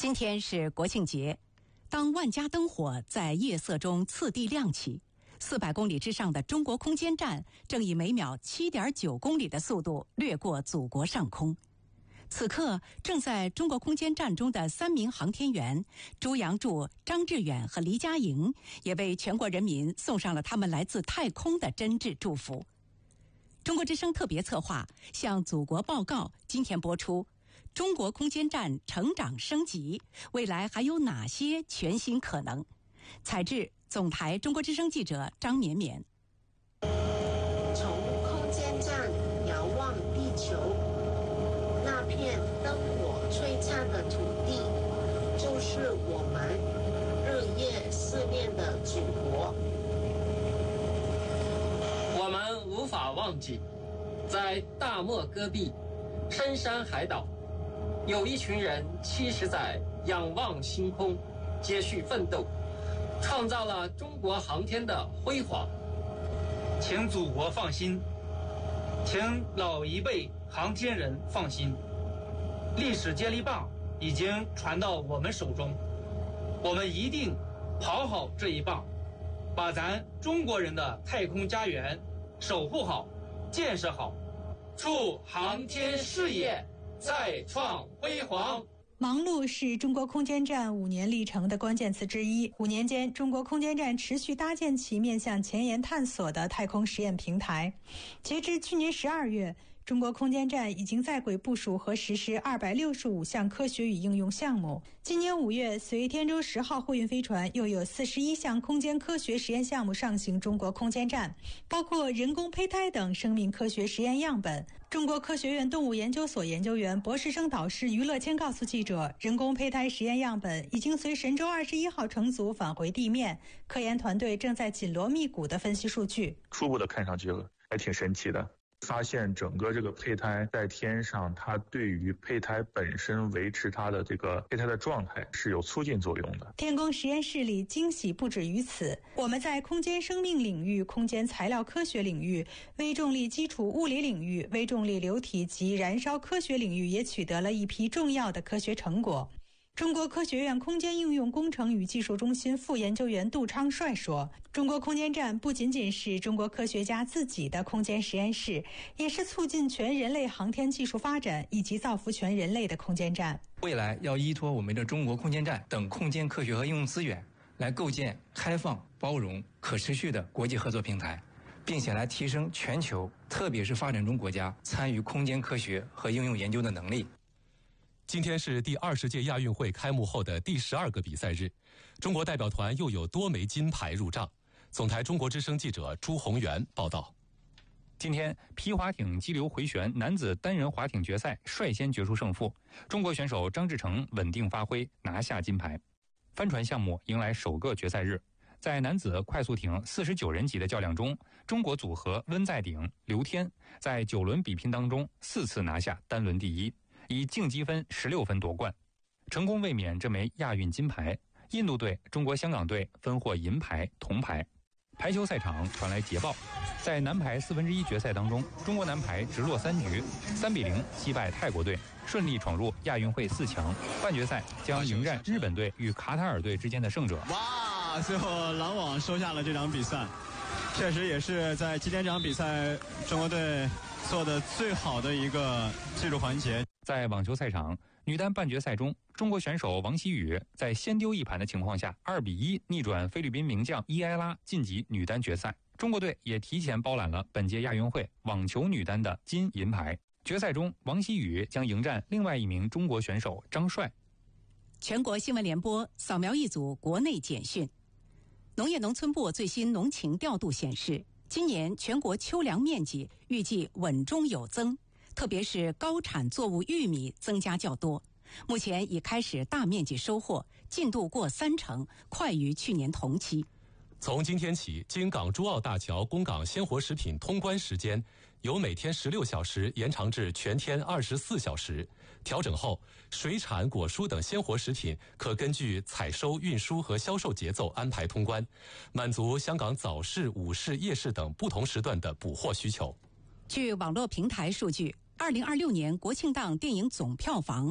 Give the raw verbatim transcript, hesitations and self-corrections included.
今天是国庆节，当万家灯火在夜色中次第亮起，四百公里之上的中国空间站正以每秒 七点九公里的速度掠过祖国上空。此刻，正在中国空间站中的三名航天员朱杨柱、张志远和黎佳莹，也为全国人民送上了他们来自太空的真挚祝福。中国之声特别策划向祖国报告，今天播出中国空间站成长升级，未来还有哪些全新可能？采制总台中国之声记者张绵绵。 从空间站遥望地球，那片灯火璀璨的土地，就是我们日夜思念的祖国。 我们无法忘记，在大漠戈壁、深山海岛，有一群人七十载仰望星空，接续奋斗，创造了中国航天的辉煌。 请祖国放心，请老一辈航天人放心，历史接力棒已经传到我们手中，我们一定跑好这一棒，把咱中国人的太空家园守护好、建设好，祝航天事业再创辉煌。 忙碌是中国空间站五年历程的关键词之一。五年间，中国空间站持续搭建起面向前沿探索的太空实验平台。截至去年十二月，中国空间站已经在轨部署和实施二百六十五项科学与应用项目。今年五月，随天舟十号货运飞船又有四十一项空间科学实验项目上行中国空间站，包括人工胚胎等生命科学实验样本。中国科学院动物研究所研究员、博士生导师于乐谦告诉记者，人工胚胎实验样本已经随神舟二十一号乘组返回地面，科研团队正在紧锣密鼓地分析数据。 初步的看上去还挺神奇的，发现整个这个胚胎在天上，它对于胚胎本身维持它的这个胚胎的状态是有促进作用的。 天宫实验室里惊喜不止于此，我们在空间生命领域、空间材料科学领域、微重力基础物理领域、微重力流体及燃烧科学领域也取得了一批重要的科学成果。中国科学院空间应用工程与技术中心副研究员杜昌帅说，中国空间站不仅仅是中国科学家自己的空间实验室，也是促进全人类航天技术发展以及造福全人类的空间站。 未来要依托我们的中国空间站等空间科学和应用资源，来构建开放、包容、可持续的国际合作平台，并且来提升全球，特别是发展中国家参与空间科学和应用研究的能力。 今天是第二十届亚运会开幕后的第十二个比赛日，中国代表团又有多枚金牌入账。总台中国之声记者朱宏元报道。 今天，皮划艇激流回旋男子单人划艇决赛率先决出胜负，中国选手张志成稳定发挥，拿下金牌。帆船项目迎来首个决赛日，在男子快速艇四十九人级的较量中，中国组合温在鼎、刘天在九轮比拼当中四次拿下单轮第一，以净积分十六分夺冠，成功卫冕这枚亚运金牌。印度队、中国香港队分获银牌、铜牌。排球赛场传来捷报，在男排四分之一决赛当中，中国男排直落三局，三比零击败泰国队，顺利闯入亚运会四强。半决赛将迎战日本队与卡塔尔队之间的胜者。 哇！最后狼网收下了这场比赛，确实也是在今天这场比赛中国队做的最好的一个技术环节。 在网球赛场，女单半决赛中，中国选手王希雨在先丢一盘的情况下，二比一逆转菲律宾名将伊埃拉，晋级女单决赛。中国队也提前包揽了本届亚运会网球女单的金银牌。决赛中，王希雨将迎战另外一名中国选手张帅。 全国新闻联播扫描一组国内简讯。农业农村部最新农情调度显示，今年全国秋粮面积预计稳中有增，特别是高产作物玉米增加较多，目前已开始大面积收获，进度过三成，快于去年同期。 从今天起，京港珠澳大桥供港鲜活食品通关时间由每天十六小时延长至全天二十四小时。调整后，水产、果蔬等鲜活食品可根据采收、运输和销售节奏安排通关，满足香港早市、午市、夜市等不同时段的补货需求。 据网络平台数据，二零二六年国庆档电影总票房